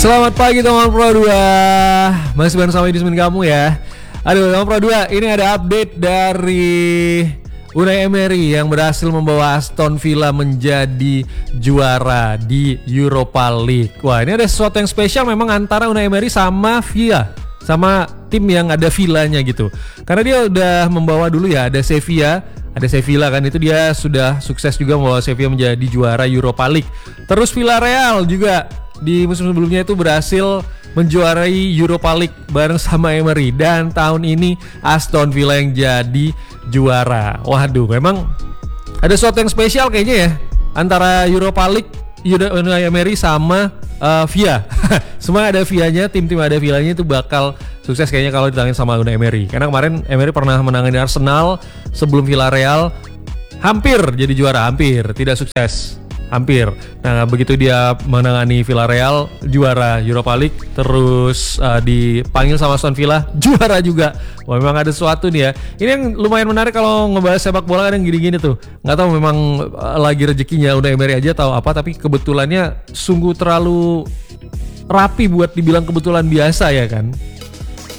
Selamat pagi teman Pro 2. Masih bareng sama Idismin kamu ya. Aduh teman Pro 2, ini ada update dari Unai Emery yang berhasil membawa Aston Villa menjadi juara di Europa League. Wah, ini ada sesuatu yang spesial memang antara Unai Emery sama Villa, sama tim yang ada villanya gitu. Karena dia udah membawa dulu ya, ada Sevilla kan, itu dia sudah sukses juga membawa Sevilla menjadi juara Europa League. Terus Villarreal juga di musim sebelumnya itu berhasil menjuarai Europa League bareng sama Emery, dan tahun ini Aston Villa yang jadi juara. Waduh, memang ada sesuatu yang spesial kayaknya ya antara Europa League, Unai Emery sama Villa. Semua ada Villanya, tim-tim ada Villanya itu bakal sukses kayaknya kalau ditangani sama Unai Emery. Karena kemarin Emery pernah menangani Arsenal sebelum Villarreal, hampir jadi juara, hampir tidak sukses. Hampir. Nah, begitu dia menangani Villarreal juara Europa League, terus dipanggil sama Aston Villa juara juga. Wah, memang ada sesuatu nih ya. Ini yang lumayan menarik kalau ngebahas sepak bola, kan yang gini-gini tuh. Nggak tahu memang lagi rezekinya Unai Emery aja tahu apa, tapi kebetulannya sungguh terlalu rapi buat dibilang kebetulan biasa ya kan.